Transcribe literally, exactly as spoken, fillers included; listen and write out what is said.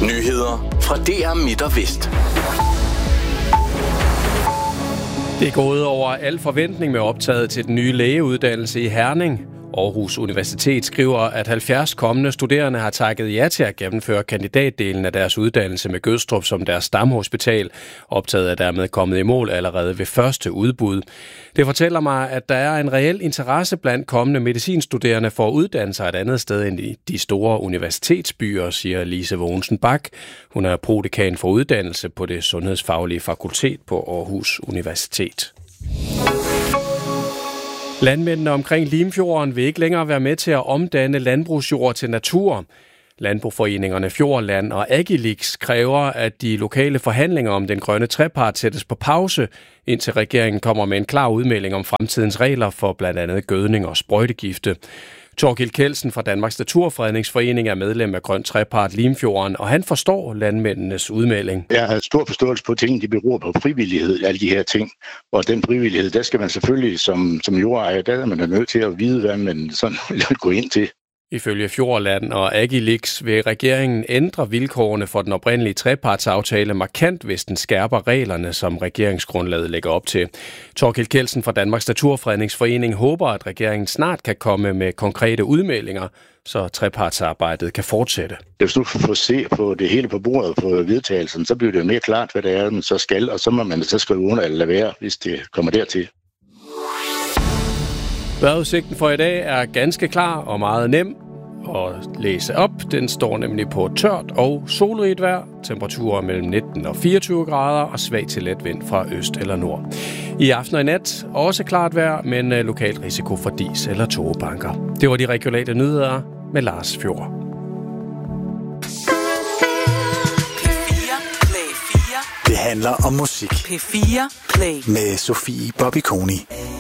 Nyheder fra D R Midt og Vest. Det er gået over al forventning med optaget til den nye lægeuddannelse i Herning. Aarhus Universitet skriver, at halvfjerds kommende studerende har takket ja til at gennemføre kandidatdelen af deres uddannelse med Gødstrup som deres stamhospital. Optaget er dermed kommet i mål allerede ved første udbud. Det fortæller mig, at der er en reel interesse blandt kommende medicinstuderende for at uddanne sig et andet sted end i de store universitetsbyer, siger Lise Vognsen Bak. Hun er prodekan for uddannelse på det sundhedsfaglige fakultet på Aarhus Universitet. Landmændene omkring Limfjorden vil ikke længere være med til at omdanne landbrugsjord til natur. Landboforeningerne Fjordland og Agilix kræver, at de lokale forhandlinger om den grønne trepart sættes på pause, indtil regeringen kommer med en klar udmelding om fremtidens regler for blandt andet gødning og sprøjtegifte. Thorkild Kjeldsen fra Danmarks Naturfredningsforening er medlem af Grøn Trepart Limfjorden, og han forstår landmændenes udmelding. Jeg har stor forståelse på ting, de beror på frivillighed, alle de her ting. Og den frivillighed, der skal man selvfølgelig som, som jordejer, der er man nødt til at vide, hvad man sådan vil gå ind til. Ifølge Fjordland og Agilix vil regeringen ændre vilkårene for den oprindelige trepartsaftale markant, hvis den skærper reglerne, som regeringsgrundlaget lægger op til. Thorkild Kjeldsen fra Danmarks Naturfredningsforening håber, at regeringen snart kan komme med konkrete udmeldinger, så trepartsarbejdet kan fortsætte. Hvis du får se på det hele på bordet på vedtagelsen, så bliver det mere klart, hvad det er, man så skal, og så må man så skrive under eller lade være, hvis det kommer dertil. Vejrudsigten for i dag er ganske klar og meget nem at læse op. Den står nemlig på tørt og solrigt vejr. Temperaturer mellem nitten og fireogtyve grader og svag til let vind fra øst eller nord. I aften og i nat også klart vejr, men lokalt risiko for dis eller tågebanker. Det var de regionale nyheder med Lars Fjord. Det handler om musik. P fire Play Med Sofie Bobby Koni.